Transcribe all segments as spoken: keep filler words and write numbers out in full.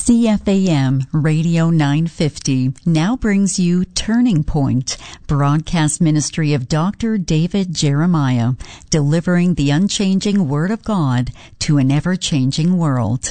C F A M Radio nine fifty now brings you Turning Point, broadcast ministry of Doctor David Jeremiah, delivering the unchanging Word of God to an ever-changing world.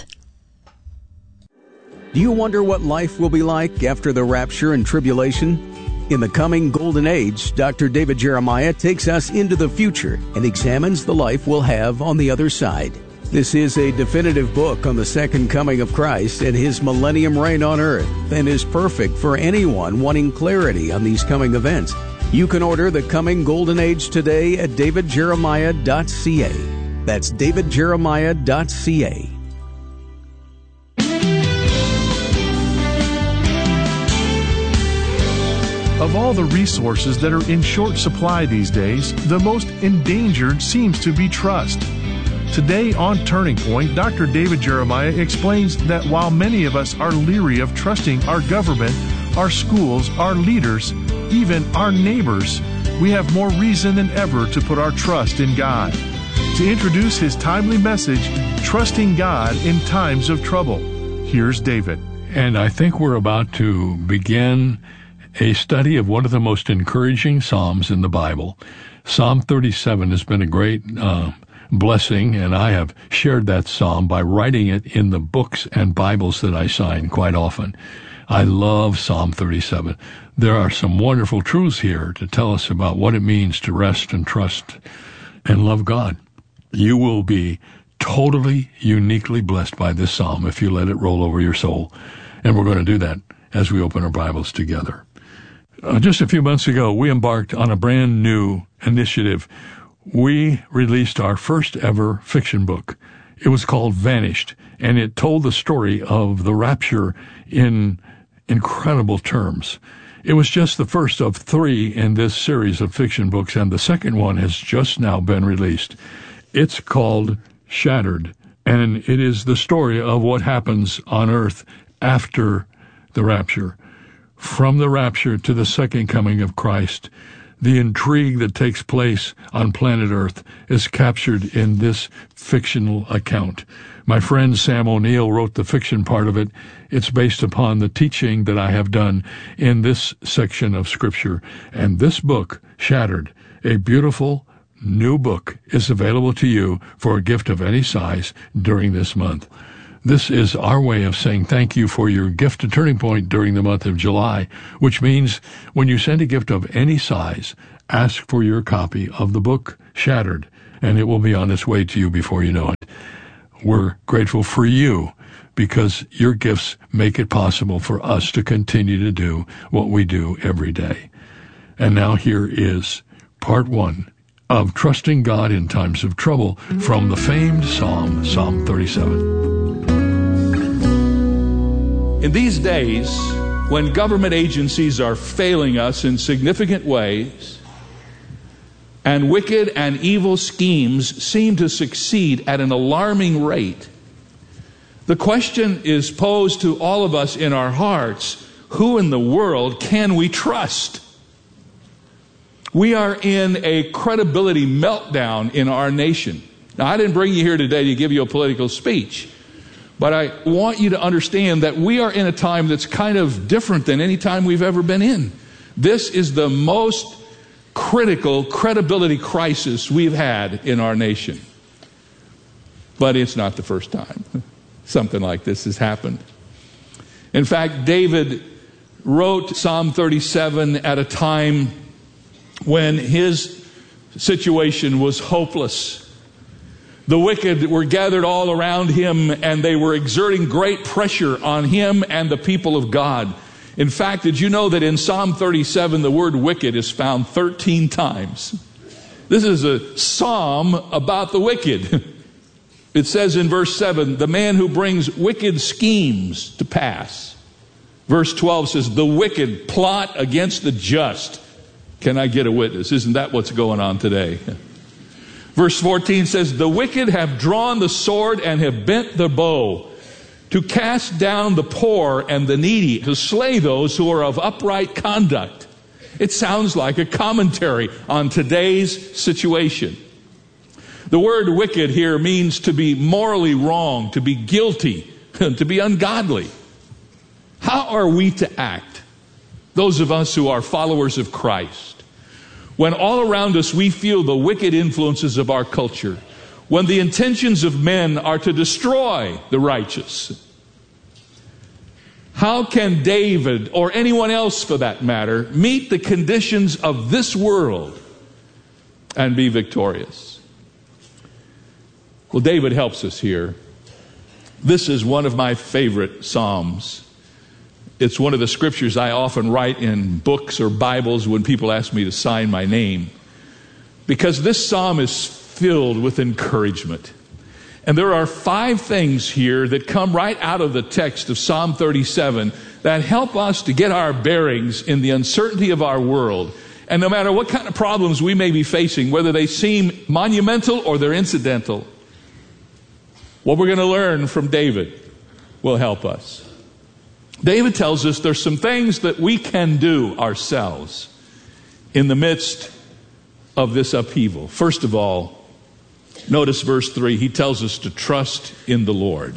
Do you wonder what life will be like after the rapture and tribulation? In the coming golden age, Doctor David Jeremiah takes us into the future and examines the life we'll have on the other side. This is a definitive book on the second coming of Christ and his millennium reign on earth, and is perfect for anyone wanting clarity on these coming events. You can order The Coming Golden Age today at david jeremiah dot c a. That's david jeremiah dot c a. Of all the resources that are in short supply these days, the most endangered seems to be trust. Today on Turning Point, Doctor David Jeremiah explains that while many of us are leery of trusting our government, our schools, our leaders, even our neighbors, we have more reason than ever to put our trust in God. To introduce his timely message, Trusting God in Times of Trouble, here's David. And I think we're about to begin a study of one of the most encouraging Psalms in the Bible. Psalm thirty-seven has been a great uh, blessing, and I have shared that Psalm by writing it in the books and Bibles that I sign quite often. I love Psalm thirty-seven. There are some wonderful truths here to tell us about what it means to rest and trust and love God. You will be totally, uniquely blessed by this Psalm if you let it roll over your soul. And we're going to do that as we open our Bibles together. Uh, just a few months ago, we embarked on a brand new initiative. We released our first ever fiction book. It was called Vanished, and it told the story of the rapture in incredible terms. It was just the first of three in this series of fiction books, and the second one has just now been released. It's called Shattered, and it is the story of what happens on earth after the rapture. From the rapture to the second coming of Christ, the intrigue that takes place on planet Earth is captured in this fictional account. My friend Sam O'Neill wrote the fiction part of it. It's based upon the teaching that I have done in this section of Scripture. And this book, Shattered, a beautiful new book, is available to you for a gift of any size during this month. This is our way of saying thank you for your gift to Turning Point during the month of July, which means when you send a gift of any size, ask for your copy of the book Shattered, and it will be on its way to you before you know it. We're grateful for you because your gifts make it possible for us to continue to do what we do every day. And now here is part one of Trusting God in Times of Trouble from the famed Psalm, Psalm thirty-seven. In these days, when government agencies are failing us in significant ways, and wicked and evil schemes seem to succeed at an alarming rate, the question is posed to all of us in our hearts: who in the world can we trust? We are in a credibility meltdown in our nation. Now, I didn't bring you here today to give you a political speech, but I want you to understand that we are in a time that's kind of different than any time we've ever been in. This is the most critical credibility crisis we've had in our nation. But it's not the first time something like this has happened. In fact, David wrote Psalm thirty-seven at a time when his situation was hopeless. The wicked were gathered all around him, and they were exerting great pressure on him and the people of God. In fact, did you know that in Psalm thirty-seven, the word wicked is found thirteen times? This is a psalm about the wicked. It says in verse seven, the man who brings wicked schemes to pass. Verse twelve says, the wicked plot against the just. Can I get a witness? Isn't that what's going on today? Verse fourteen says, the wicked have drawn the sword and have bent the bow to cast down the poor and the needy, to slay those who are of upright conduct. It sounds like a commentary on today's situation. The word wicked here means to be morally wrong, to be guilty, to be ungodly. How are we to act, those of us who are followers of Christ, when all around us we feel the wicked influences of our culture, when the intentions of men are to destroy the righteous? How can David, or anyone else for that matter, meet the conditions of this world and be victorious? Well, David helps us here. This is one of my favorite Psalms. It's one of the scriptures I often write in books or Bibles when people ask me to sign my name, because this Psalm is filled with encouragement. And there are five things here that come right out of the text of Psalm thirty-seven that help us to get our bearings in the uncertainty of our world. And no matter what kind of problems we may be facing, whether they seem monumental or they're incidental, what we're going to learn from David will help us. David tells us there's some things that we can do ourselves in the midst of this upheaval. First of all, notice verse three. He tells us to trust in the Lord.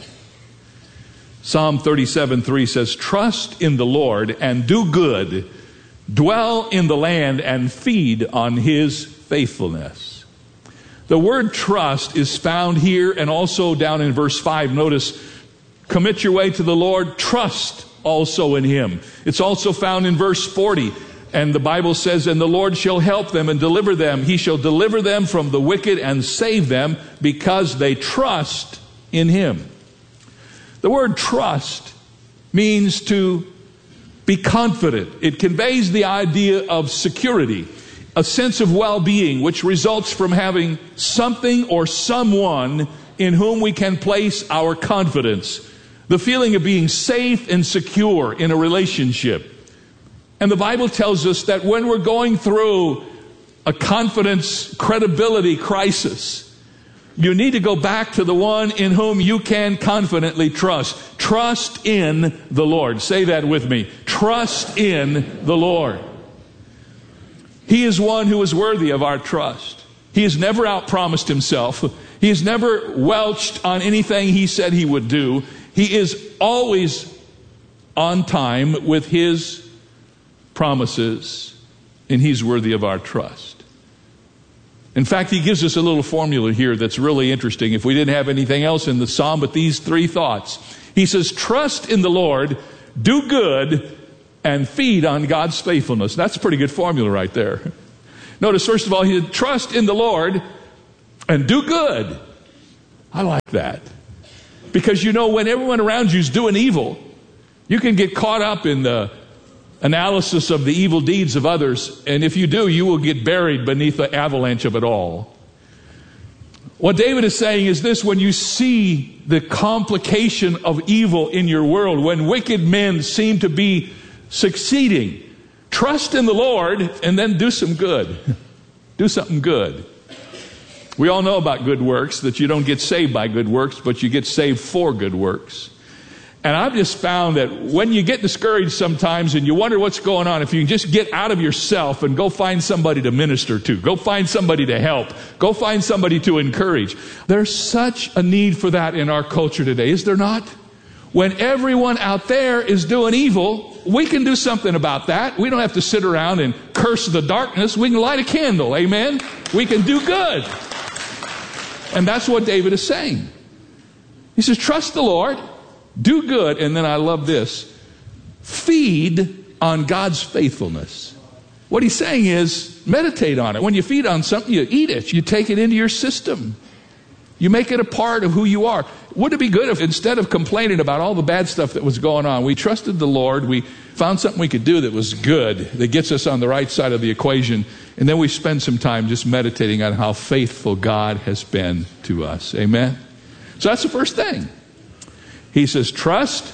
Psalm thirty-seven three says, "Trust in the Lord and do good. Dwell in the land and feed on his faithfulness." The word trust is found here and also down in verse five. Notice, commit your way to the Lord, trust also in him. It's also found in verse forty. And the Bible says, "And the Lord shall help them and deliver them. He shall deliver them from the wicked and save them because they trust in him." The word trust means to be confident. It conveys the idea of security, a sense of well-being, which results from having something or someone in whom we can place our confidence. The feeling of being safe and secure in a relationship. And the Bible tells us that when we're going through a confidence, credibility crisis, you need to go back to the one in whom you can confidently trust. Trust in the Lord. Say that with me. Trust in the Lord. He is one who is worthy of our trust. He has never outpromised himself. He has never welched on anything he said he would do. He is always on time with his promises, and he's worthy of our trust. In fact, he gives us a little formula here that's really interesting. If we didn't have anything else in the psalm but these three thoughts, he says, trust in the Lord, do good, and feed on God's faithfulness. That's a pretty good formula right there. Notice, first of all, he said, trust in the Lord and do good. I like that. Because you know, when everyone around you is doing evil, you can get caught up in the analysis of the evil deeds of others, and if you do, you will get buried beneath the avalanche of it all. What David is saying is this: when you see the complication of evil in your world, when wicked men seem to be succeeding, trust in the Lord and then do some good. Do something good. We all know about good works, that you don't get saved by good works, but you get saved for good works. And I've just found that when you get discouraged sometimes and you wonder what's going on, if you can just get out of yourself and go find somebody to minister to, go find somebody to help, go find somebody to encourage. There's such a need for that in our culture today, is there not? When everyone out there is doing evil, we can do something about that. We don't have to sit around and curse the darkness. We can light a candle, amen? We can do good. And that's what David is saying. He says, trust the Lord. Do good, and then I love this, feed on God's faithfulness. What he's saying is, meditate on it. When you feed on something, you eat it. You take it into your system. You make it a part of who you are. Wouldn't it be good if instead of complaining about all the bad stuff that was going on, we trusted the Lord, we found something we could do that was good, that gets us on the right side of the equation, and then we spend some time just meditating on how faithful God has been to us. Amen? So that's the first thing. He says, trust,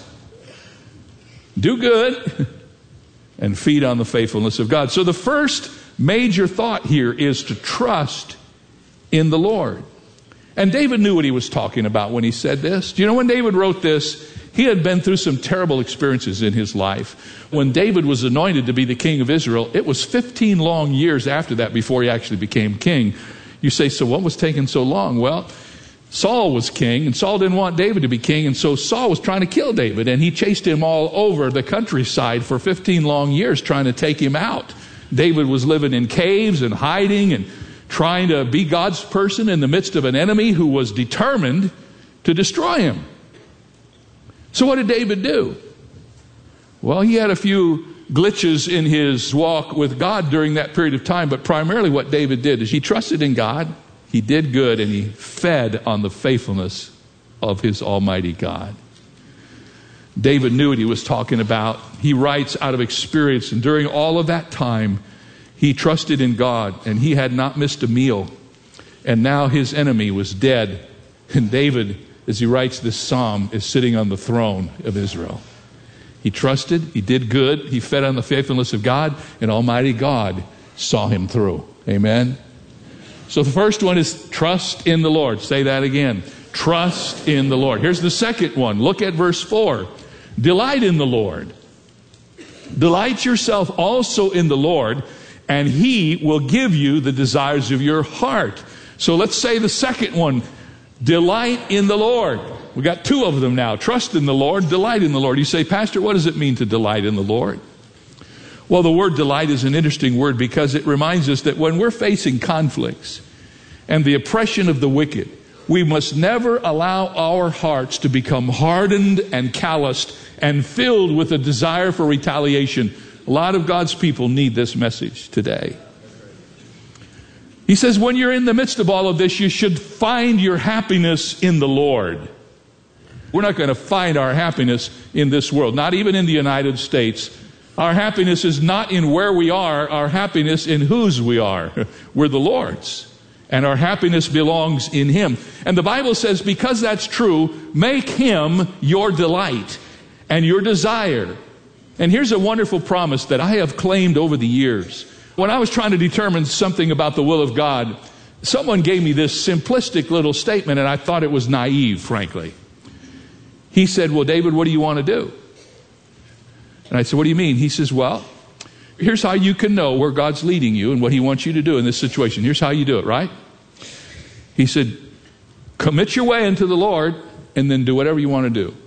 do good, and feed on the faithfulness of God. So the first major thought here is to trust in the Lord. And David knew what he was talking about when he said this. Do you know when David wrote this, he had been through some terrible experiences in his life. When David was anointed to be the king of Israel, it was fifteen long years after that before he actually became king. You say, so what was taking so long? Well, Saul was king, and Saul didn't want David to be king, and so Saul was trying to kill David, and he chased him all over the countryside for fifteen long years trying to take him out. David was living in caves and hiding and trying to be God's person in the midst of an enemy who was determined to destroy him. So what did David do? Well, he had a few glitches in his walk with God during that period of time, but primarily what David did is he trusted in God, he did good, and he fed on the faithfulness of his Almighty God. David knew what he was talking about. He writes out of experience, and during all of that time, he trusted in God, and he had not missed a meal. And now his enemy was dead, and David, as he writes this psalm, is sitting on the throne of Israel. He trusted, he did good, he fed on the faithfulness of God, and Almighty God saw him through. Amen? So the first one is trust in the Lord. Say that again. Trust in the Lord. Here's the second one. Look at verse four. Delight in the Lord. Delight yourself also in the Lord, and He will give you the desires of your heart. So let's say the second one. Delight in the Lord. We got two of them now. Trust in the Lord, delight in the Lord. You say, Pastor, what does it mean to delight in the Lord? Well, the word delight is an interesting word because it reminds us that when we're facing conflicts and the oppression of the wicked, we must never allow our hearts to become hardened and calloused and filled with a desire for retaliation. A lot of God's people need this message today. He says, when you're in the midst of all of this, you should find your happiness in the Lord. We're not going to find our happiness in this world, not even in the United States. Our happiness is not in where we are, our happiness in whose we are. We're the Lord's. And our happiness belongs in Him. And the Bible says, because that's true, make Him your delight and your desire. And here's a wonderful promise that I have claimed over the years. When I was trying to determine something about the will of God, someone gave me this simplistic little statement, and I thought it was naive, frankly. He said, well, David, what do you want to do? And I said, what do you mean? He says, well, here's how you can know where God's leading you and what He wants you to do in this situation. Here's how you do it, right? He said, commit your way into the Lord and then do whatever you want to do.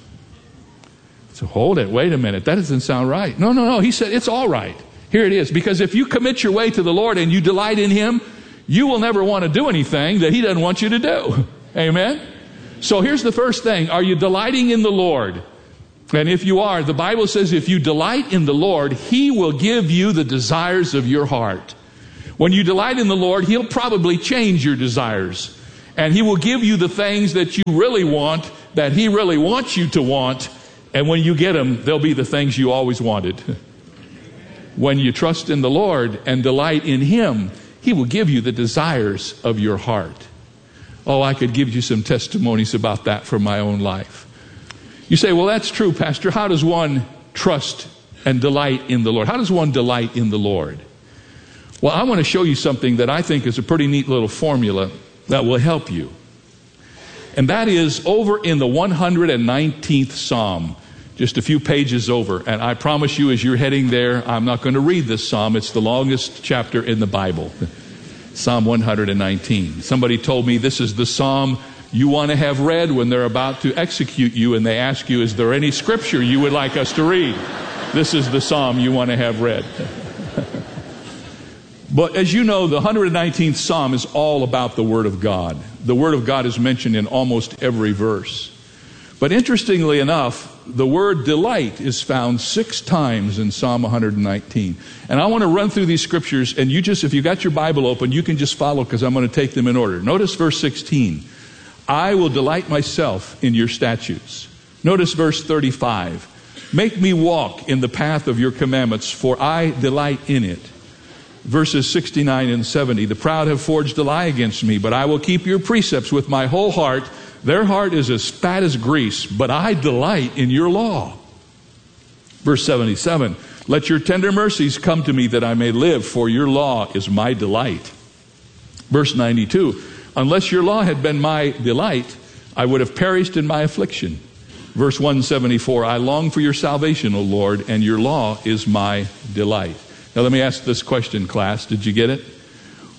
So hold it, wait a minute, that doesn't sound right. No, no, no, he said, it's all right. Here it is. Because if you commit your way to the Lord and you delight in Him, you will never want to do anything that He doesn't want you to do. Amen? So here's the first thing. Are you delighting in the Lord? And if you are, the Bible says if you delight in the Lord, He will give you the desires of your heart. When you delight in the Lord, He'll probably change your desires. And He will give you the things that you really want, that He really wants you to want. And when you get them, they'll be the things you always wanted. When you trust in the Lord and delight in Him, He will give you the desires of your heart. Oh, I could give you some testimonies about that from my own life. You say, well, that's true, Pastor. How does one trust and delight in the Lord? How does one delight in the Lord? Well, I want to show you something that I think is a pretty neat little formula that will help you. And that is over in the one hundred nineteenth Psalm. Just a few pages over. And I promise you, as you're heading there, I'm not going to read this psalm. It's the longest chapter in the Bible. Psalm one hundred nineteen. Somebody told me this is the psalm you want to have read when they're about to execute you and they ask you, is there any scripture you would like us to read? This is the psalm you want to have read. But as you know, the one hundred nineteenth Psalm is all about the Word of God. The Word of God is mentioned in almost every verse. But interestingly enough, the word delight is found six times in Psalm one hundred nineteen. And I want to run through these scriptures, and you just, if you got your Bible open, you can just follow because I'm going to take them in order. Notice verse sixteen. I will delight myself in your statutes. Notice verse thirty-five. Make me walk in the path of your commandments, for I delight in it. Verses sixty-nine and seventy. The proud have forged a lie against me, but I will keep your precepts with my whole heart. Their heart is as fat as grease, but I delight in your law. Verse seventy-seven. Let your tender mercies come to me that I may live, for your law is my delight. Verse ninety-two. Unless your law had been my delight, I would have perished in my affliction. Verse one seventy-four. I long for your salvation, O Lord, and your law is my delight. Now let me ask this question, class. Did you get it?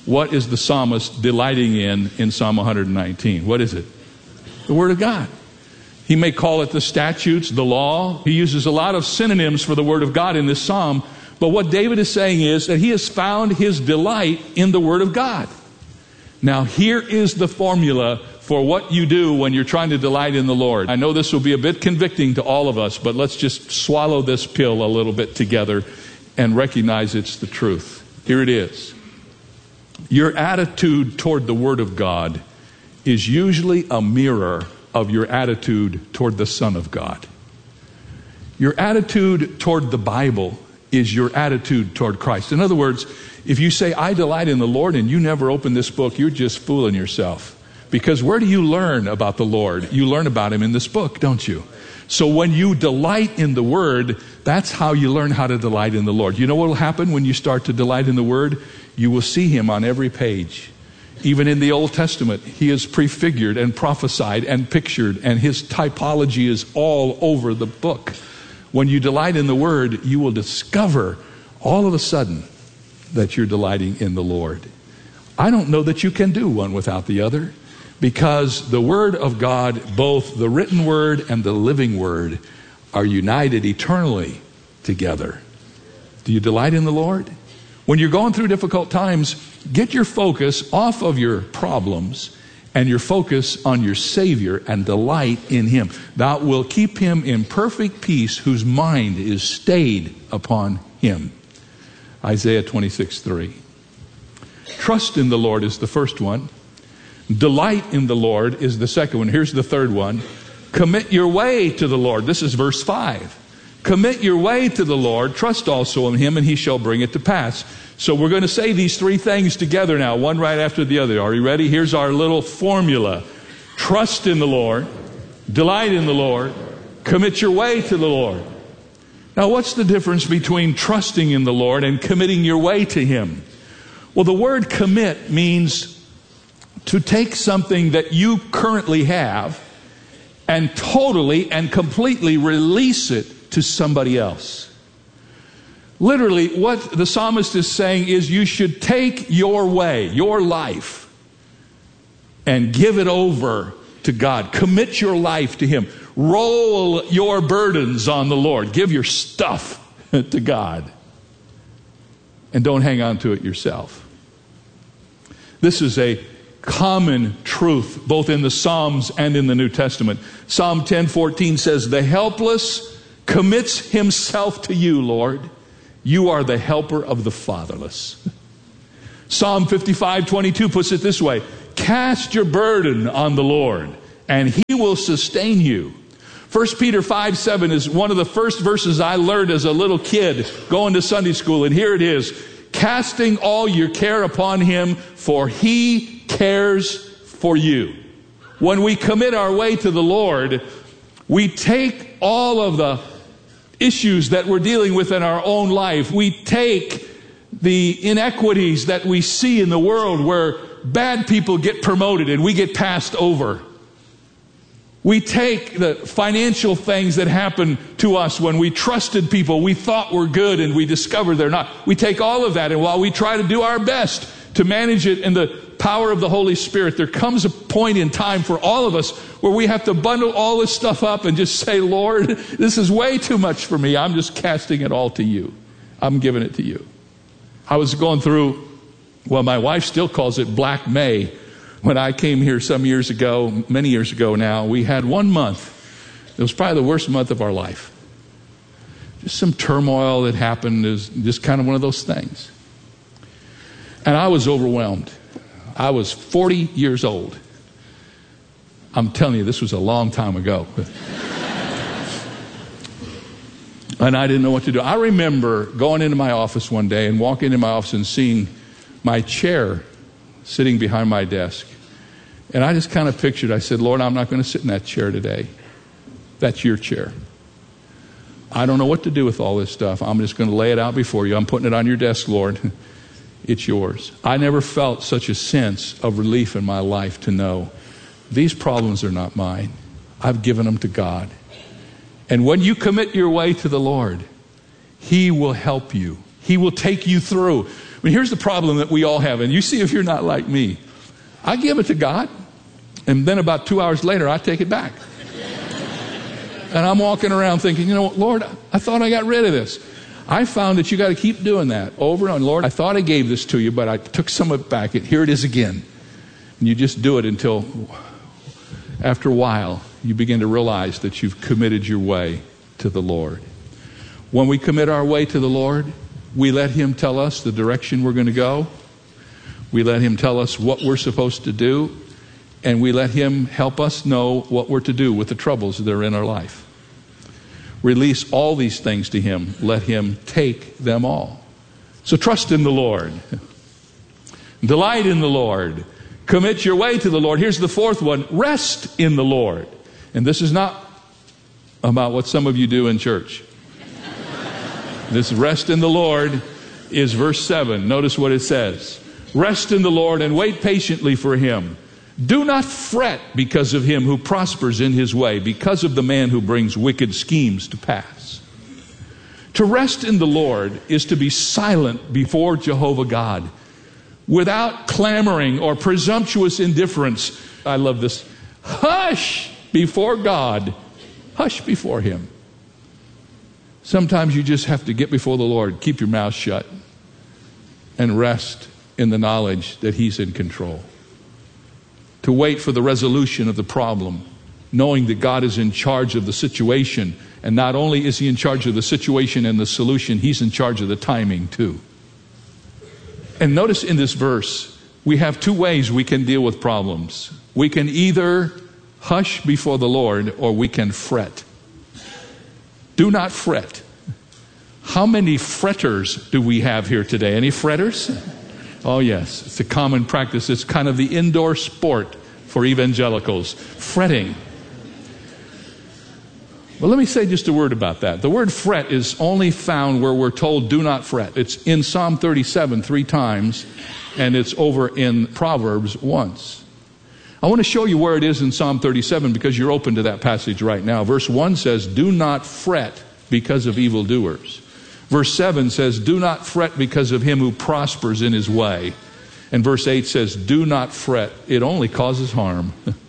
what is the psalmist delighting in in Psalm one nineteen? What is it? The Word of God. He may call it the statutes, the law. He uses a lot of synonyms for the Word of God in this psalm. But what David is saying is that he has found his delight in the Word of God. Now, here is the formula for what you do when you're trying to delight in the Lord. I know this will be a bit convicting to all of us, but let's just swallow this pill a little bit together and recognize it's the truth. Here it is. Your attitude toward the Word of God is usually a mirror of your attitude toward the Son of God. Your attitude toward the Bible is your attitude toward Christ. In other words, if you say, I delight in the Lord, and you never open this book, you're just fooling yourself. Because where do you learn about the Lord? You learn about Him in this book, don't you? So when you delight in the Word, that's how you learn how to delight in the Lord. You know what will happen when you start to delight in the Word? You will see Him on every page. Even in the Old Testament, He is prefigured and prophesied and pictured, and His typology is all over the book. When you delight in the Word, you will discover all of a sudden that you're delighting in the Lord. I don't know that you can do one without the other, because the Word of God, both the written Word and the living Word, are united eternally together. Do you delight in the Lord? When you're going through difficult times, get your focus off of your problems and your focus on your Savior and delight in Him. Thou wilt keep him in perfect peace whose mind is stayed upon Him. Isaiah twenty-six three. Trust in the Lord is the first one. Delight in the Lord is the second one. Here's the third one. Commit your way to the Lord. This is verse five. Commit your way to the Lord. Trust also in Him, and He shall bring it to pass. So we're going to say these three things together now, one right after the other. Are you ready? Here's our little formula. Trust in the Lord. Delight in the Lord. Commit your way to the Lord. Now, what's the difference between trusting in the Lord and committing your way to Him? Well, the word commit means to take something that you currently have and totally and completely release it to somebody else. Literally, what the psalmist is saying is you should take your way, your life, and give it over to God. Commit your life to Him. Roll your burdens on the Lord. Give your stuff to God. And don't hang on to it yourself. This is a common truth both in the Psalms and in the New Testament. Psalm ten fourteen says, the helpless commits himself to you, Lord. You are the helper of the fatherless. Psalm fifty-five twenty-two puts it this way, cast your burden on the Lord, and He will sustain you. First Peter five seven is one of the first verses I learned as a little kid going to Sunday school, and here it is, casting all your care upon Him, for He cares for you. When we commit our way to the Lord, we take all of the issues that we're dealing with in our own life. We take the inequities that we see in the world where bad people get promoted and we get passed over. We take the financial things that happen to us when we trusted people we thought were good and we discover they're not. We take all of that, and while we try to do our best to manage it in the power of the Holy Spirit, there comes a point in time for all of us where we have to bundle all this stuff up and just say, Lord, this is way too much for me. I'm just casting it all to You. I'm giving it to You. I was going through, well, my wife still calls it Black May. When I came here some years ago, many years ago now, we had one month. It was probably the worst month of our life. Just some turmoil that happened. It was just kind of one of those things. And I was overwhelmed. I was forty years old. I'm telling you, this was a long time ago. And I didn't know what to do. I remember going into my office one day and walking into my office and seeing my chair sitting behind my desk. And I just kind of pictured, I said, Lord, I'm not going to sit in that chair today. That's Your chair. I don't know what to do with all this stuff. I'm just going to lay it out before You. I'm putting it on Your desk, Lord. It's Yours. I never felt such a sense of relief in my life to know these problems are not mine. I've given them to God. And when you commit your way to the Lord, He will help you. He will take you through. mean, here's the problem that we all have, and you see if you're not like me. I give it to God, and then about two hours later, I take it back. And I'm walking around thinking, you know what, Lord, I thought I got rid of this. I found that you got to keep doing that over and over. Lord, I thought I gave this to you, but I took some of it back. And here it is again. And you just do it until, after a while, you begin to realize that you've committed your way to the Lord. When we commit our way to the Lord, we let Him tell us the direction we're going to go. We let Him tell us what we're supposed to do. And we let Him help us know what we're to do with the troubles that are in our life. Release all these things to Him. Let Him take them all. So trust in the Lord. Delight in the Lord. Commit your way to the Lord. Here's the fourth one. Rest in the Lord. And this is not about what some of you do in church. This rest in the Lord is verse seven. Notice what it says. Rest in the Lord and wait patiently for Him. Do not fret because of him who prospers in his way, because of the man who brings wicked schemes to pass. To rest in the Lord is to be silent before Jehovah God, without clamoring or presumptuous indifference. I love this. Hush before God. Hush before Him. Sometimes you just have to get before the Lord, keep your mouth shut, and rest in the knowledge that He's in control. To wait for the resolution of the problem, knowing that God is in charge of the situation. And not only is He in charge of the situation and the solution, He's in charge of the timing too. And notice in this verse, we have two ways we can deal with problems. We can either hush before the Lord, or we can fret. Do not fret. How many fretters do we have here today? Any fretters? Oh yes, it's a common practice. It's kind of the indoor sport for evangelicals. Fretting. Well, let me say just a word about that. The word fret is only found where we're told do not fret. It's in Psalm thirty-seven three times, and it's over in Proverbs once. I want to show you where it is in Psalm thirty-seven because you're open to that passage right now. Verse one says, do not fret because of evildoers. Verse seven says, do not fret because of him who prospers in his way. And verse eight says, do not fret. It only causes harm.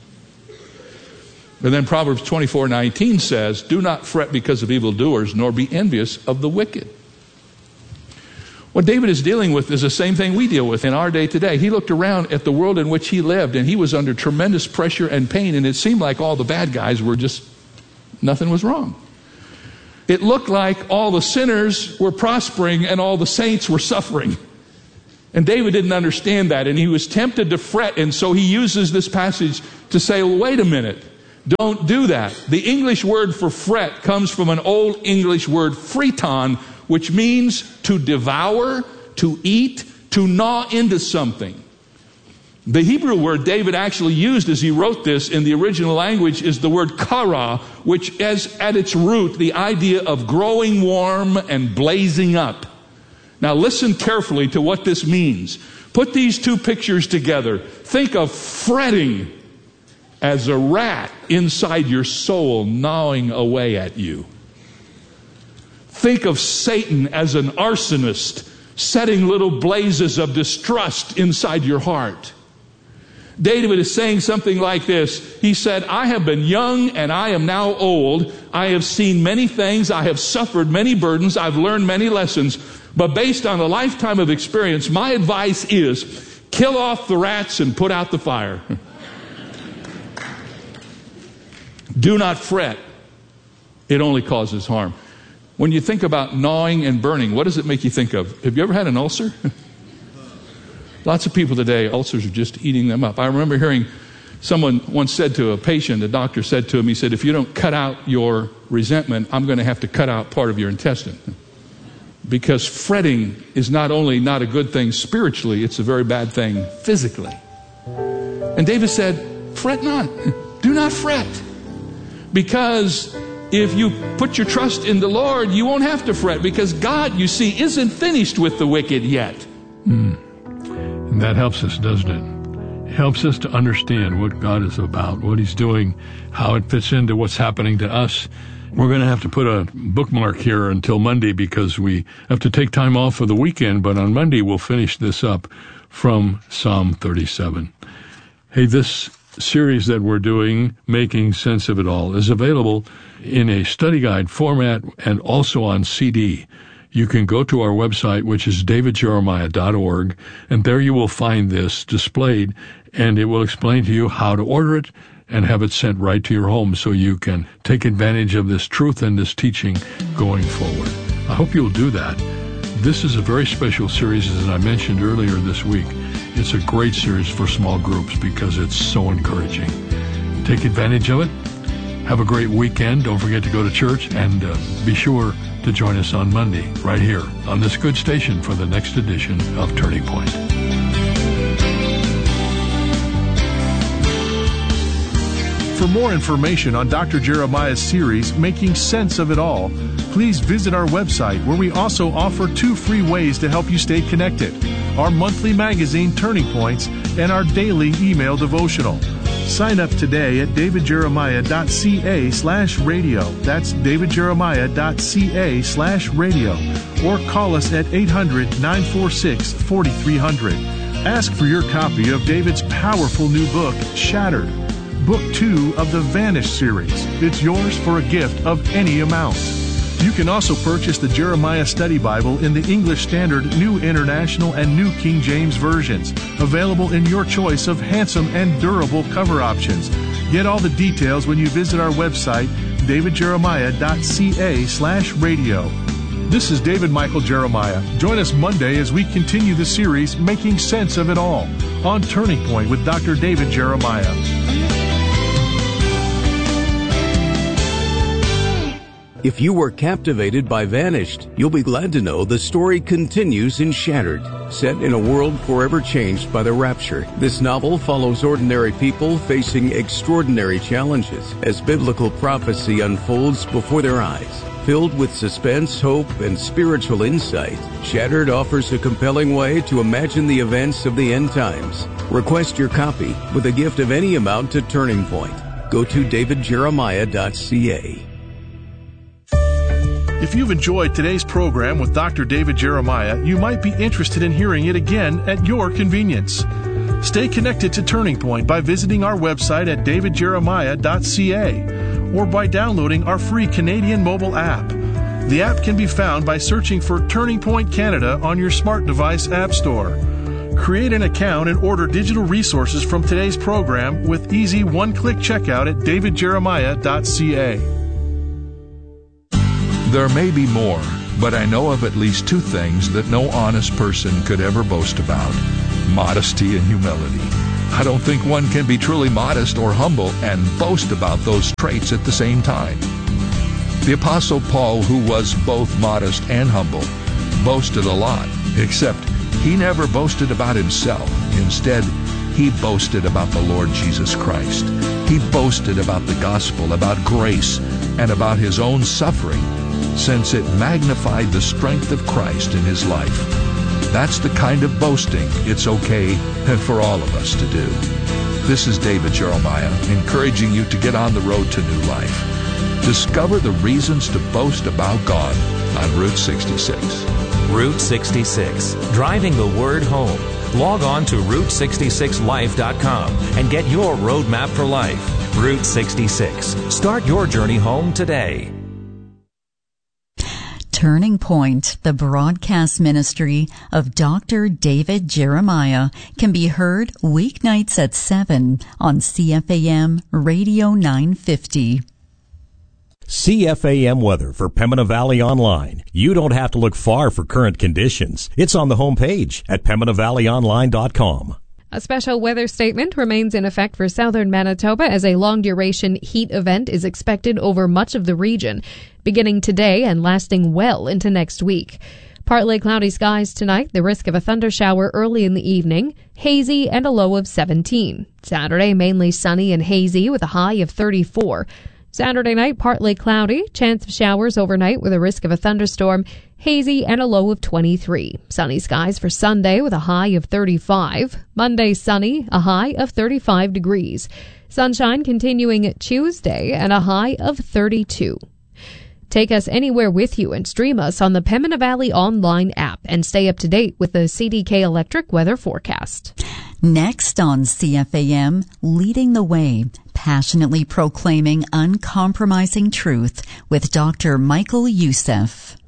And then Proverbs twenty-four nineteen says, do not fret because of evildoers, nor be envious of the wicked. What David is dealing with is the same thing we deal with in our day today. He looked around at the world in which he lived, and he was under tremendous pressure and pain, and it seemed like all the bad guys were just, nothing was wrong. It looked like all the sinners were prospering and all the saints were suffering. And David didn't understand that, and he was tempted to fret, and so he uses this passage to say, well, wait a minute, don't do that. The English word for fret comes from an old English word, friton, which means to devour, to eat, to gnaw into something. The Hebrew word David actually used as he wrote this in the original language is the word kara, which has at its root the idea of growing warm and blazing up. Now listen carefully to what this means. Put these two pictures together. Think of fretting as a rat inside your soul gnawing away at you. Think of Satan as an arsonist setting little blazes of distrust inside your heart. David is saying something like this. He said, I have been young and I am now old. I have seen many things. I have suffered many burdens. I've learned many lessons. But based on a lifetime of experience, my advice is kill off the rats and put out the fire. Do not fret. It only causes harm. When you think about gnawing and burning, what does it make you think of? Have you ever had an ulcer? Lots of people today, ulcers are just eating them up. I remember hearing someone once said to a patient, a doctor said to him, he said, if you don't cut out your resentment, I'm going to have to cut out part of your intestine. Because fretting is not only not a good thing spiritually, it's a very bad thing physically. And David said, fret not. Do not fret. Because if you put your trust in the Lord, you won't have to fret. Because God, you see, isn't finished with the wicked yet. Mm. And that helps us, doesn't it? It helps us to understand what God is about, what He's doing, how it fits into what's happening to us. We're going to have to put a bookmark here until Monday because we have to take time off for the weekend, but on Monday we'll finish this up from Psalm thirty-seven. Hey, this series that we're doing, Making Sense of It All, is available in a study guide format and also on C D. You can go to our website, which is david jeremiah dot org, and there you will find this displayed, and it will explain to you how to order it and have it sent right to your home so you can take advantage of this truth and this teaching going forward. I hope you'll do that. This is a very special series, as I mentioned earlier this week. It's a great series for small groups because it's so encouraging. Take advantage of it. Have a great weekend. Don't forget to go to church, and uh, be sure to join us on Monday right here on this good station for the next edition of Turning Point. For more information on Doctor Jeremiah's series, Making Sense of It All, please visit our website where we also offer two free ways to help you stay connected: our monthly magazine, Turning Points, and our daily email devotional. Sign up today at davidjeremiah.ca slash radio. That's davidjeremiah.ca slash radio. Or call us at eight hundred, nine four six, four three zero zero. Ask for your copy of David's powerful new book, Shattered, Book two of the Vanish series. It's yours for a gift of any amount. You can also purchase the Jeremiah Study Bible in the English Standard, New International, and New King James versions, available in your choice of handsome and durable cover options. Get all the details when you visit our website, davidjeremiah.ca slash radio. This is David Michael Jeremiah. Join us Monday as we continue the series, Making Sense of It All, on Turning Point with Doctor David Jeremiah. If you were captivated by Vanished, you'll be glad to know the story continues in Shattered. Set in a world forever changed by the rapture, this novel follows ordinary people facing extraordinary challenges as biblical prophecy unfolds before their eyes. Filled with suspense, hope, and spiritual insight, Shattered offers a compelling way to imagine the events of the end times. Request your copy with a gift of any amount to Turning Point. Go to david jeremiah dot c a. If you've enjoyed today's program with Doctor David Jeremiah, you might be interested in hearing it again at your convenience. Stay connected to Turning Point by visiting our website at david jeremiah dot c a or by downloading our free Canadian mobile app. The app can be found by searching for Turning Point Canada on your smart device app store. Create an account and order digital resources from today's program with easy one-click checkout at david jeremiah dot c a. There may be more, but I know of at least two things that no honest person could ever boast about: modesty and humility. I don't think one can be truly modest or humble and boast about those traits at the same time. The Apostle Paul, who was both modest and humble, boasted a lot, except he never boasted about himself. Instead, he boasted about the Lord Jesus Christ. He boasted about the gospel, about grace, and about his own suffering, since it magnified the strength of Christ in his life. That's the kind of boasting it's okay for all of us to do. This is David Jeremiah, encouraging you to get on the road to new life. Discover the reasons to boast about God on Route sixty-six. Route sixty-six, driving the word home. Log on to route sixty-six life dot com and get your roadmap for life. Route sixty-six. Start your journey home today. Turning Point, the broadcast ministry of Doctor David Jeremiah, can be heard weeknights at seven on C F A M Radio nine fifty. C F A M weather for Pembina Valley Online. You don't have to look far for current conditions. It's on the home page at pembina valley online dot com. A special weather statement remains in effect for southern Manitoba as a long-duration heat event is expected over much of the region, beginning today and lasting well into next week. Partly cloudy skies tonight, the risk of a thundershower early in the evening, hazy and a low of seventeen. Saturday, mainly sunny and hazy with a high of thirty-four. Saturday night, partly cloudy, chance of showers overnight with a risk of a thunderstorm, hazy and a low of twenty-three. Sunny skies for Sunday with a high of thirty-five. Monday, sunny, a high of thirty-five degrees. Sunshine continuing Tuesday and a high of thirty-two. Take us anywhere with you and stream us on the Pembina Valley Online app and stay up to date with the C D K Electric weather forecast. Next on C F A M, Leading the Way, passionately proclaiming uncompromising truth with Doctor Michael Youssef.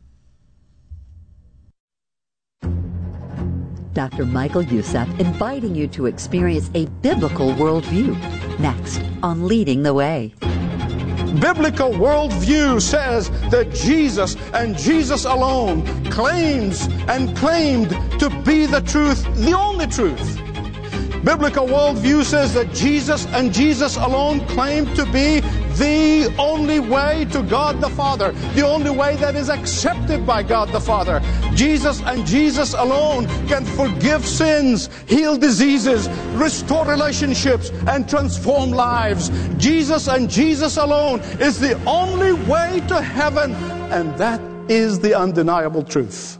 Doctor Michael Youssef inviting you to experience a biblical worldview. Next on Leading the Way. Biblical worldview says that Jesus and Jesus alone claims and claimed to be the truth, the only truth. Biblical worldview says that Jesus and Jesus alone claim to be the only way to God the Father, the only way that is accepted by God the Father. Jesus and Jesus alone can forgive sins, heal diseases, restore relationships, and transform lives. Jesus and Jesus alone is the only way to heaven, and that is the undeniable truth.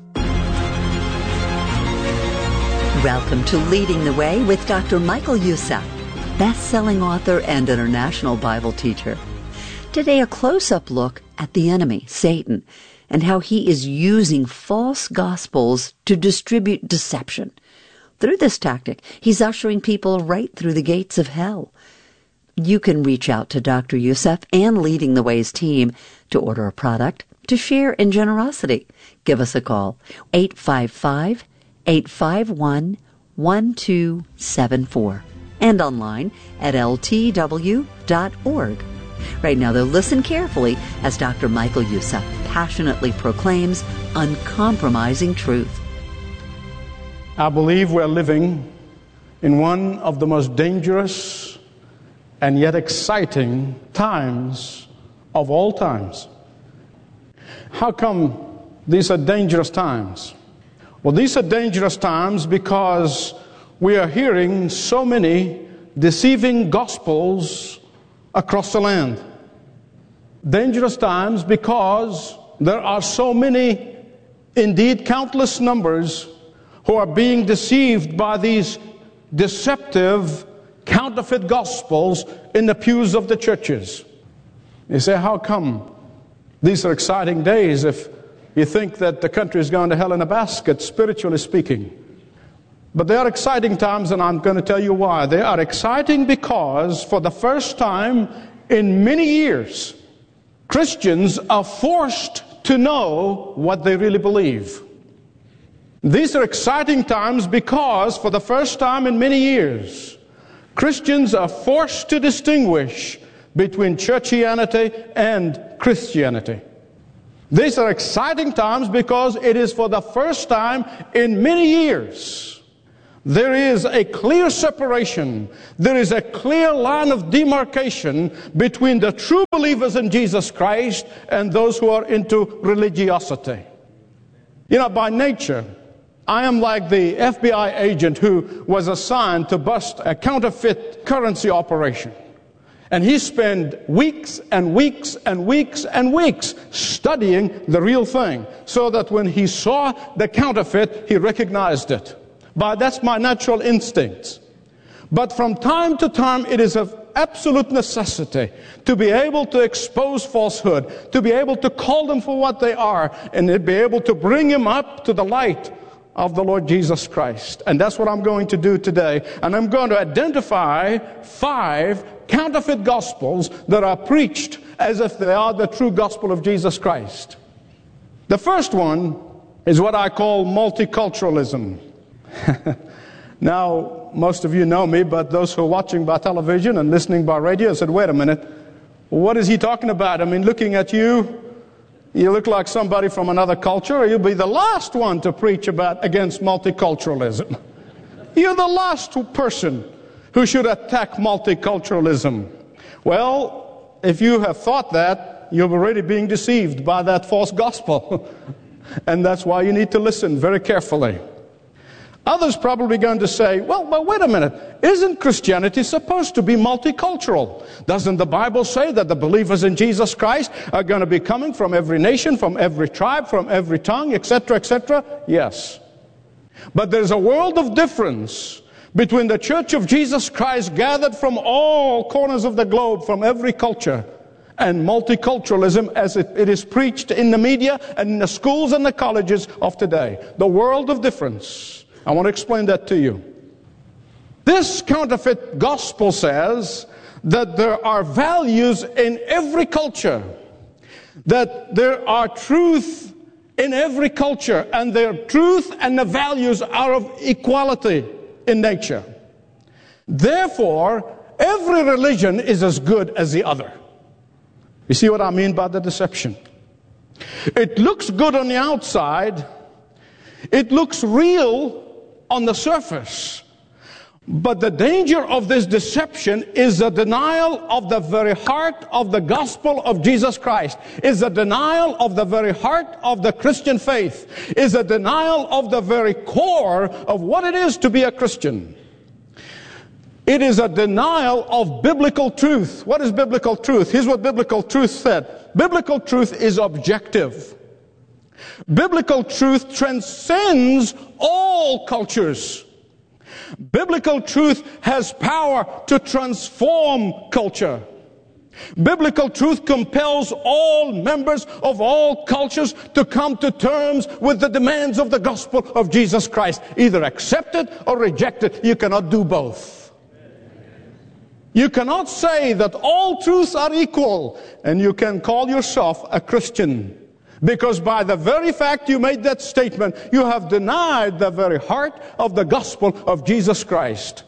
Welcome to Leading the Way with Doctor Michael Youssef, best-selling author and international Bible teacher. Today, a close-up look at the enemy, Satan, and how he is using false gospels to distribute deception. Through this tactic, he's ushering people right through the gates of hell. You can reach out to Doctor Youssef and Leading the Way's team to order a product, to share in generosity. Give us a call, eight five five, eight five one, one two seven four, and online at L T W dot org. Right now, though, listen carefully as Doctor Michael Youssef passionately proclaims uncompromising truth. I believe we're living in one of the most dangerous and yet exciting times of all times. How come these are dangerous times? Well, these are dangerous times because we are hearing so many deceiving gospels across the land. Dangerous times because there are so many, indeed countless numbers, who are being deceived by these deceptive, counterfeit gospels in the pews of the churches. You say, how come? These are exciting days if you think that the country is going to hell in a basket, spiritually speaking. But they are exciting times, and I'm going to tell you why. They are exciting because for the first time in many years, Christians are forced to know what they really believe. These are exciting times because for the first time in many years, Christians are forced to distinguish between churchianity and Christianity. These are exciting times because it is for the first time in many years there is a clear separation, there is a clear line of demarcation between the true believers in Jesus Christ and those who are into religiosity. You know, by nature, I am like the F B I agent who was assigned to bust a counterfeit currency operation. And he spent weeks and weeks and weeks and weeks studying the real thing so that when he saw the counterfeit, he recognized it. But that's my natural instincts. But from time to time, it is of absolute necessity to be able to expose falsehood, to be able to call them for what they are, and to be able to bring them up to the light of the Lord Jesus Christ. And that's what I'm going to do today. And I'm going to identify five counterfeit gospels that are preached as if they are the true gospel of Jesus Christ. The first one is what I call multiculturalism. Now, most of you know me, but those who are watching by television and listening by radio said, wait a minute, what is he talking about? I mean, looking at you, you look like somebody from another culture, or you'll be the last one to preach about against multiculturalism. You're the last person who should attack multiculturalism. Well, if you have thought that, you're already being deceived by that false gospel. And that's why you need to listen very carefully. Others probably going to say, well, but wait a minute, isn't Christianity supposed to be multicultural? Doesn't the Bible say that the believers in Jesus Christ are going to be coming from every nation, from every tribe, from every tongue, et cetera, et cetera? Yes. But there's a world of difference between the Church of Jesus Christ gathered from all corners of the globe, from every culture, and multiculturalism as it, it is preached in the media and in the schools and the colleges of today. The world of difference. I want to explain that to you. This counterfeit gospel says that there are values in every culture, that there are truth in every culture, and their truth and the values are of equality in nature. Therefore, every religion is as good as the other. You see what I mean by the deception? It looks good on the outside. It looks real on the surface. But the danger of this deception is the denial of the very heart of the gospel of Jesus Christ, is the denial of the very heart of the Christian faith, is a denial of the very core of what it is to be a Christian. It is a denial of biblical truth. What is biblical truth? Here's what biblical truth said. Biblical truth is objective. Biblical truth transcends all cultures. Biblical truth has power to transform culture. Biblical truth compels all members of all cultures to come to terms with the demands of the gospel of Jesus Christ. Either accept it or reject it. You cannot do both. You cannot say that all truths are equal and you can call yourself a Christian. Because by the very fact you made that statement, you have denied the very heart of the gospel of Jesus Christ.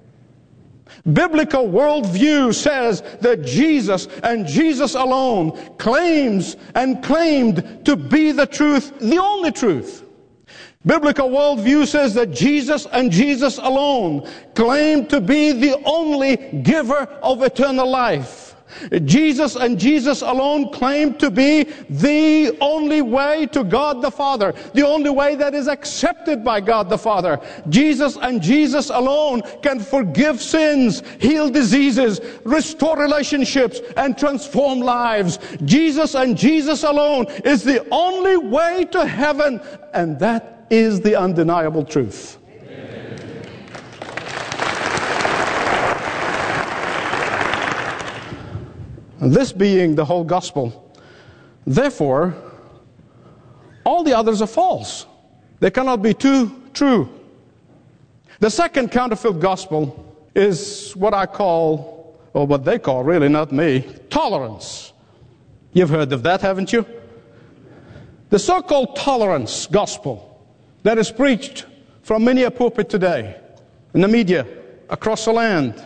Biblical worldview says that Jesus and Jesus alone claims and claimed to be the truth, the only truth. Biblical worldview says that Jesus and Jesus alone claimed to be the only giver of eternal life. Jesus and Jesus alone claim to be the only way to God the Father, the only way that is accepted by God the Father. Jesus and Jesus alone can forgive sins, heal diseases, restore relationships, and transform lives. Jesus and Jesus alone is the only way to heaven, and that is the undeniable truth. This being the whole gospel, therefore, all the others are false. They cannot be too true. The second counterfeit gospel is what I call, or what they call, really not me, tolerance. You've heard of that, haven't you? The so-called tolerance gospel that is preached from many a pulpit today, in the media, across the land.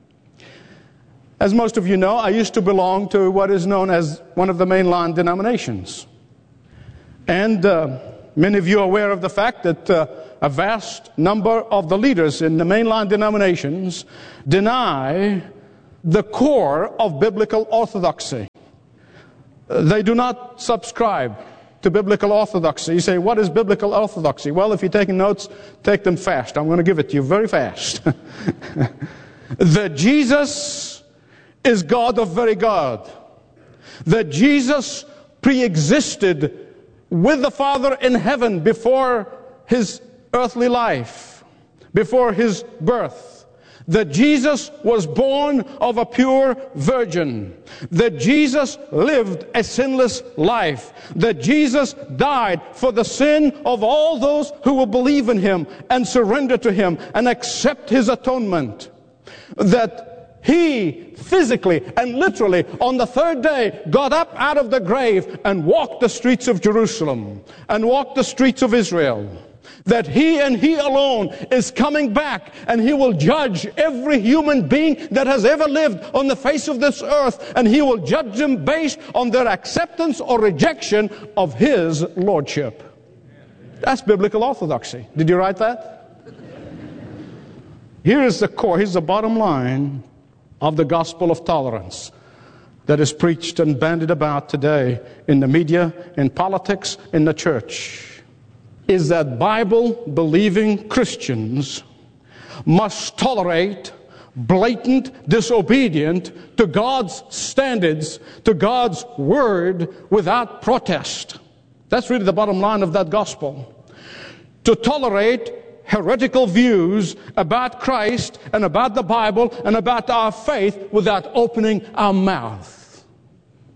As most of you know, I used to belong to what is known as one of the mainline denominations. And uh, many of you are aware of the fact that uh, a vast number of the leaders in the mainline denominations deny the core of biblical orthodoxy. Uh, they do not subscribe to biblical orthodoxy. You say, what is biblical orthodoxy? Well, if you're taking notes, take them fast. I'm going to give it to you very fast. That Jesus is God of very God. That Jesus pre-existed with the Father in heaven before his earthly life, before his birth. That Jesus was born of a pure virgin. That Jesus lived a sinless life. That Jesus died for the sin of all those who will believe in him and surrender to him and accept his atonement. That he physically and literally on the third day got up out of the grave and walked the streets of Jerusalem and walked the streets of Israel. That he and he alone is coming back and he will judge every human being that has ever lived on the face of this earth, and he will judge them based on their acceptance or rejection of his lordship. That's biblical orthodoxy. Did you write that? Here is the core, here's the bottom line of the gospel of tolerance that is preached and bandied about today in the media, in politics, in the church, is that Bible-believing Christians must tolerate blatant disobedience to God's standards, to God's word, without protest. That's really the bottom line of that gospel. To tolerate heretical views about Christ and about the Bible and about our faith without opening our mouth.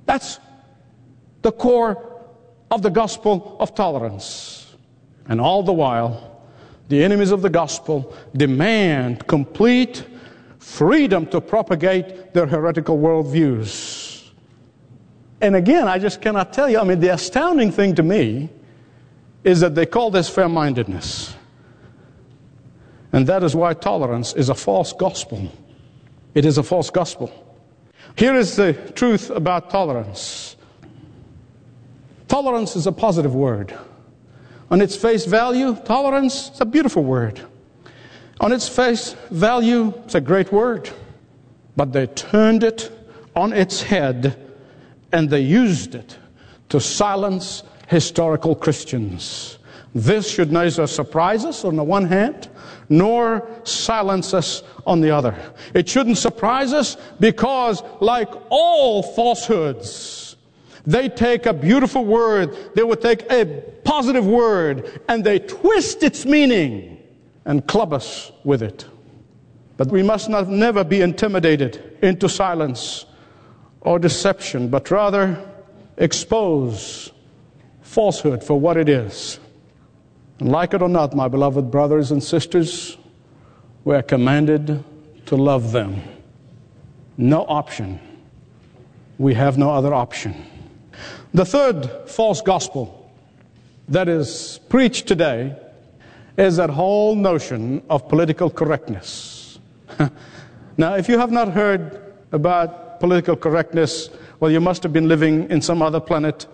That's the core of the gospel of tolerance. And all the while, the enemies of the gospel demand complete freedom to propagate their heretical worldviews. And again, I just cannot tell you, I mean, the astounding thing to me is that they call this fair-mindedness. And that is why tolerance is a false gospel. It is a false gospel. Here is the truth about tolerance. Tolerance is a positive word. On its face value, tolerance is a beautiful word. On its face value, it's a great word. But they turned it on its head and they used it to silence historical Christians. This should neither surprise us on the one hand, nor silence us on the other. It shouldn't surprise us because, like all falsehoods, they take a beautiful word, they would take a positive word, and they twist its meaning and club us with it. But we must not never be intimidated into silence or deception, but rather expose falsehood for what it is. And like it or not, my beloved brothers and sisters, we are commanded to love them. No option. We have no other option. The third false gospel that is preached today is that whole notion of political correctness. Now, if you have not heard about political correctness, well, you must have been living in some other planet.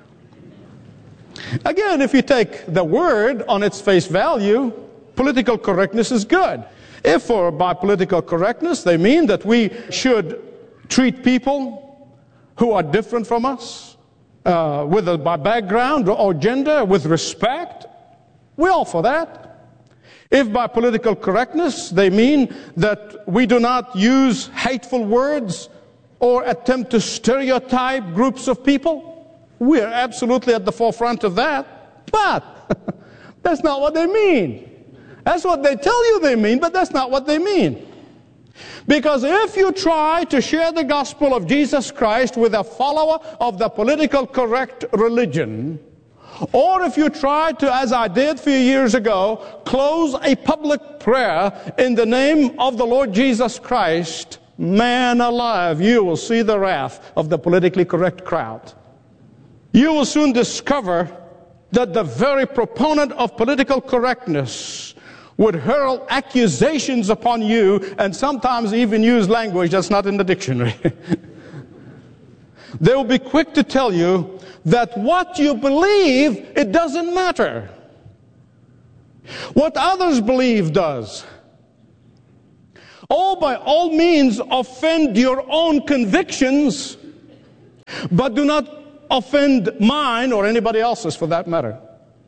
Again, if you take the word on its face value, political correctness is good. If for by political correctness they mean that we should treat people who are different from us, uh, whether by background or gender, with respect, we're all for that. If by political correctness they mean that we do not use hateful words or attempt to stereotype groups of people, we are absolutely at the forefront of that. But that's not what they mean. That's what they tell you they mean, but that's not what they mean. Because if you try to share the gospel of Jesus Christ with a follower of the political correct religion, or if you try to, as I did a few years ago, close a public prayer in the name of the Lord Jesus Christ, man alive, you will see the wrath of the politically correct crowd. You will soon discover that the very proponent of political correctness would hurl accusations upon you and sometimes even use language that's not in the dictionary. They will be quick to tell you that what you believe, it doesn't matter. What others believe does. Oh, by all means, offend your own convictions, but do not offend mine or anybody else's for that matter.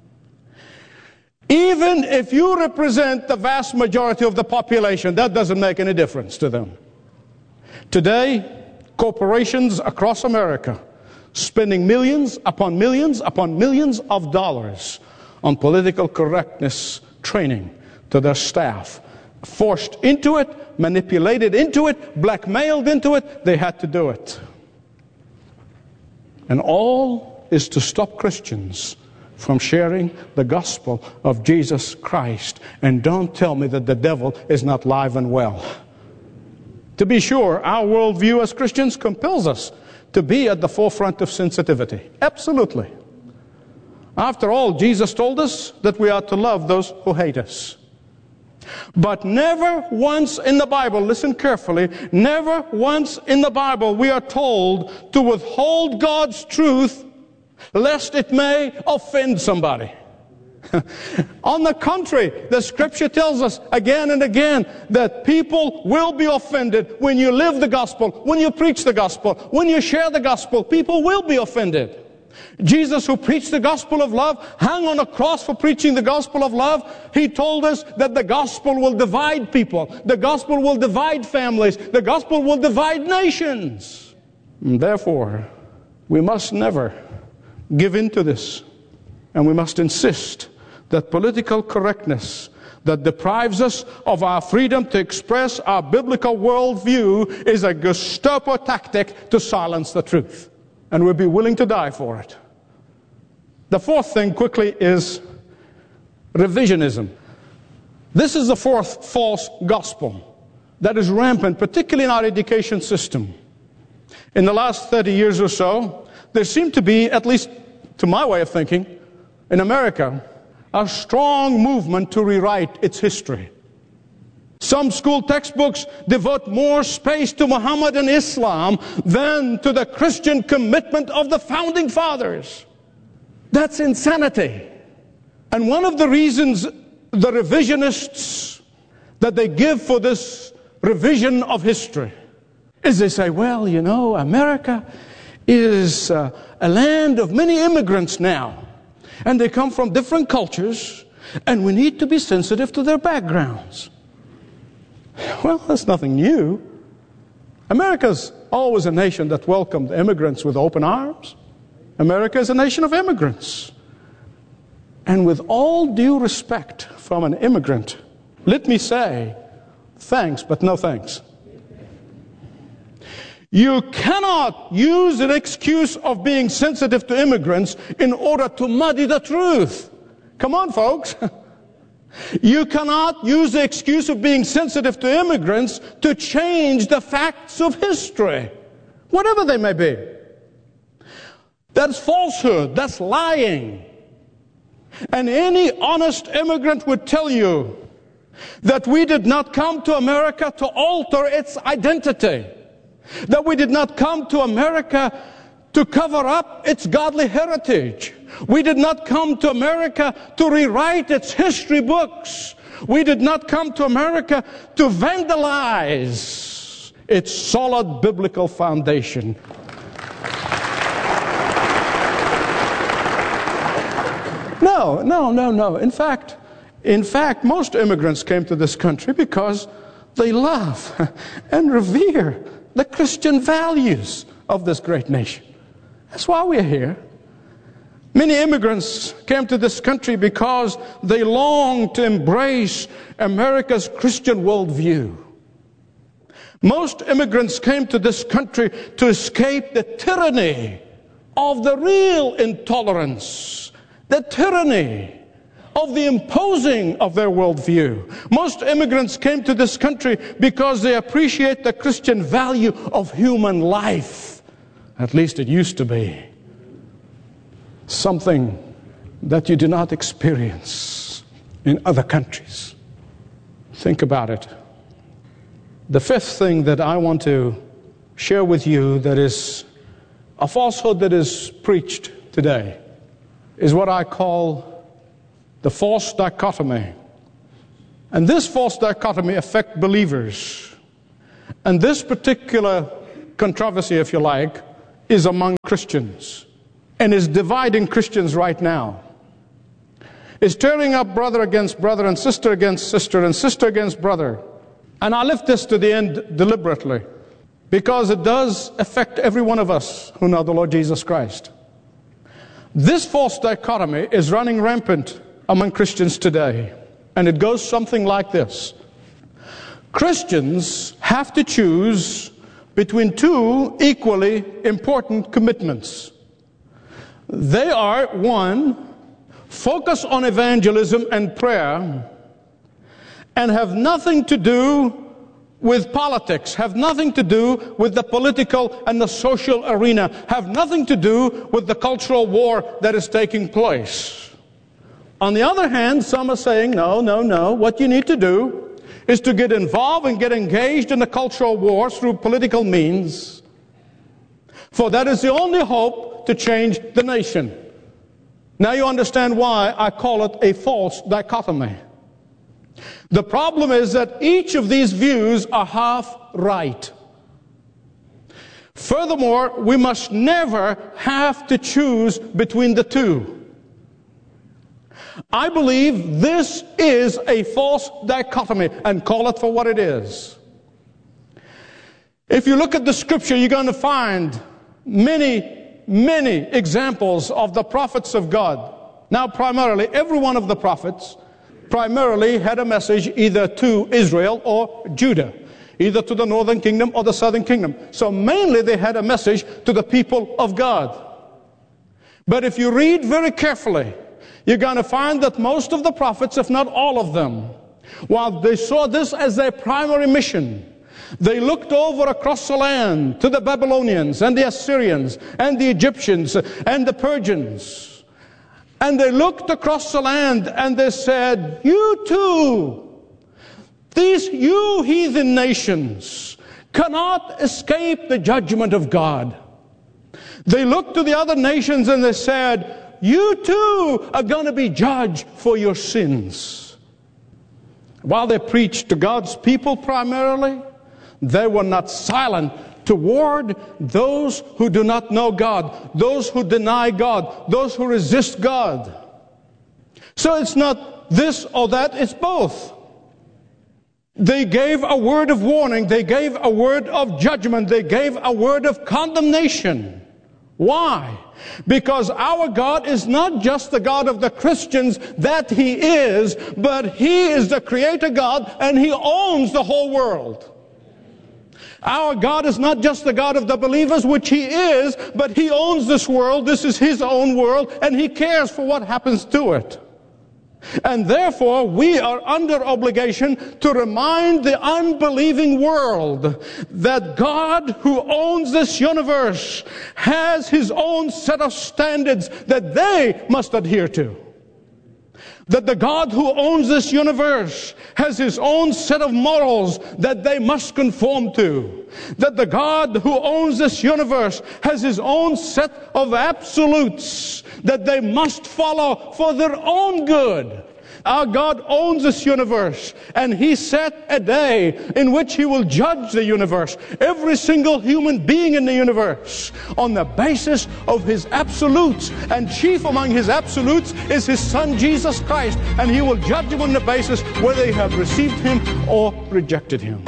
Even if you represent the vast majority of the population, that doesn't make any difference to them. Today, corporations across America spending millions upon millions upon millions of dollars on political correctness training to their staff. Forced into it, manipulated into it, blackmailed into it, they had to do it. And all is to stop Christians from sharing the gospel of Jesus Christ. And don't tell me that the devil is not live and well. To be sure, our worldview as Christians compels us to be at the forefront of sensitivity. Absolutely. After all, Jesus told us that we are to love those who hate us. But never once in the Bible, listen carefully, never once in the Bible we are told to withhold God's truth lest it may offend somebody. On the contrary, the scripture tells us again and again that people will be offended when you live the gospel, when you preach the gospel, when you share the gospel. People will be offended. Jesus, who preached the gospel of love, hung on a cross for preaching the gospel of love. He told us that the gospel will divide people. The gospel will divide families. The gospel will divide nations. And therefore, we must never give in to this. And we must insist that political correctness that deprives us of our freedom to express our biblical worldview is a Gestapo tactic to silence the truth. and we'll be willing to die for it. The fourth thing, quickly, is revisionism. This is the fourth false gospel that is rampant, particularly in our education system. In the last thirty years or so, there seemed to be, at least to my way of thinking, in America, a strong movement to rewrite its history. Some school textbooks devote more space to Muhammad and Islam than to the Christian commitment of the founding fathers. That's insanity. And one of the reasons the revisionists that they give for this revision of history is they say, well, you know, America is uh, a land of many immigrants now. And they come from different cultures, and we need to be sensitive to their backgrounds. Well, that's nothing new. America's always a nation that welcomed immigrants with open arms. America is a nation of immigrants. And with all due respect from an immigrant, let me say, thanks, but no thanks. You cannot use an excuse of being sensitive to immigrants in order to muddy the truth. Come on, folks. You cannot use the excuse of being sensitive to immigrants to change the facts of history, whatever they may be. That's falsehood. That's lying. And any honest immigrant would tell you that we did not come to America to alter its identity, that we did not come to America to cover up its godly heritage. We did not come to America to rewrite its history books. We did not come to America to vandalize its solid biblical foundation. No, no, no, no. In fact, in fact, most immigrants came to this country because they love and revere the Christian values of this great nation. That's why we're here. Many immigrants came to this country because they long to embrace America's Christian worldview. Most immigrants came to this country to escape the tyranny of the real intolerance, the tyranny of the imposing of their worldview. Most immigrants came to this country because they appreciate the Christian value of human life. At least it used to be. Something that you do not experience in other countries. Think about it. The fifth thing that I want to share with you that is a falsehood that is preached today is what I call the false dichotomy. And this false dichotomy affects believers. And this particular controversy, if you like, is among Christians and is dividing Christians right now. It's tearing up brother against brother and sister against sister and sister against brother. And I left this to the end deliberately because it does affect every one of us who know the Lord Jesus Christ. This false dichotomy is running rampant among Christians today. And it goes something like this. Christians have to choose between two equally important commitments. They are, one, focus on evangelism and prayer and have nothing to do with politics, have nothing to do with the political and the social arena, have nothing to do with the cultural war that is taking place. On the other hand, some are saying, no, no, no, what you need to do is to get involved and get engaged in the cultural war through political means, for that is the only hope to change the nation. Now you understand why I call it a false dichotomy. The problem is that each of these views are half right. Furthermore, we must never have to choose between the two. I believe this is a false dichotomy, and call it for what it is. If you look at the scripture, you're going to find many, many examples of the prophets of God. Now, primarily, every one of the prophets primarily had a message either to Israel or Judah. either to the northern kingdom or the southern kingdom. So mainly they had a message to the people of God. But if you read very carefully, you're going to find that most of the prophets, if not all of them, while they saw this as their primary mission, they looked over across the land to the Babylonians and the Assyrians and the Egyptians and the Persians. And they looked across the land and they said, you too, these you heathen nations cannot escape the judgment of God. They looked to the other nations and they said, you too are going to be judged for your sins. While they preached to God's people primarily, they were not silent toward those who do not know God, those who deny God, those who resist God. So it's not this or that, it's both. They gave a word of warning, they gave a word of judgment, they gave a word of condemnation. Why? Because our God is not just the God of the Christians that He is, but He is the Creator God and He owns the whole world. Our God is not just the God of the believers, which He is, but He owns this world. This is His own world, and He cares for what happens to it. And therefore, we are under obligation to remind the unbelieving world that God, who owns this universe, has His own set of standards that they must adhere to. That the God who owns this universe has His own set of morals that they must conform to. That the God who owns this universe has His own set of absolutes that they must follow for their own good. Our God owns this universe, and He set a day in which He will judge the universe, every single human being in the universe, on the basis of His absolutes. And chief among His absolutes is His Son, Jesus Christ, and He will judge them on the basis whether they have received Him or rejected Him.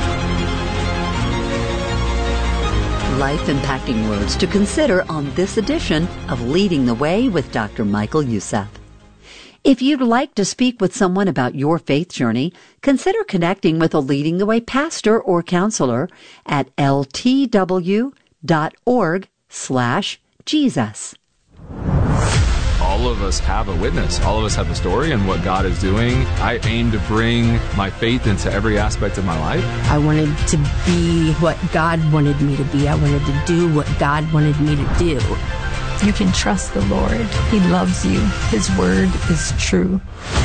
Life-impacting words to consider on this edition of Leading the Way with Doctor Michael Youssef. If you'd like to speak with someone about your faith journey, consider connecting with a Leading the Way pastor or counselor at ltw.org slash Jesus. All of us have a witness. All of us have a story and what God is doing. I aim to bring my faith into every aspect of my life. I wanted to be what God wanted me to be. I wanted to do what God wanted me to do. You can trust the Lord. He loves you. His word is true.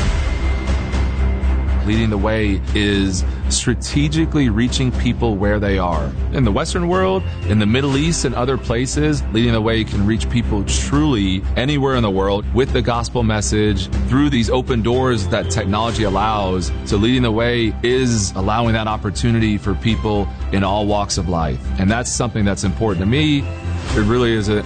Leading the Way is strategically reaching people where they are. In the Western world, in the Middle East, and other places, Leading the Way can reach people truly anywhere in the world with the gospel message through these open doors that technology allows. So Leading the Way is allowing that opportunity for people in all walks of life. And that's something that's important to me. It really is a